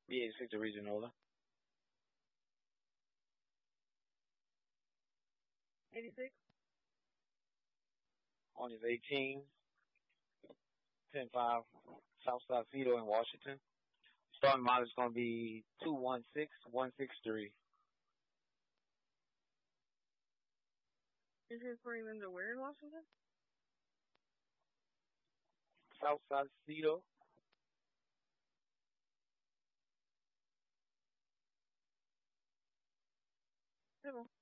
B86 original. On his 18, 10.5, Southside Cedo in Washington. Starting mileage is going to be 216, 163. Is his putting them to where in Washington? Southside Cedo. Civil.